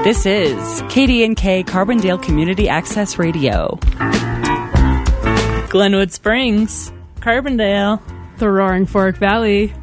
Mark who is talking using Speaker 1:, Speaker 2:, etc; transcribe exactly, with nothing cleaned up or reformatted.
Speaker 1: This is K D N K Carbondale Community Access Radio.
Speaker 2: Glenwood Springs, Carbondale,
Speaker 3: the Roaring Fork Valley,